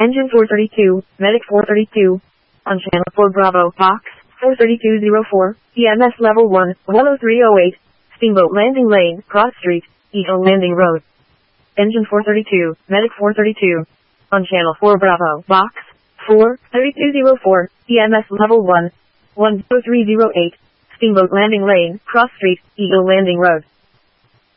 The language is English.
Engine 432, Medic 432. On channel 4 Bravo, box 43204, EMS level 1, 10308. Steamboat landing lane, Cross Street, Eagle Landing Road. Engine 432, Medic 432. On channel 4 Bravo, box 43204, EMS level 1, 10308. Steamboat landing lane, Cross Street, Eagle Landing Road.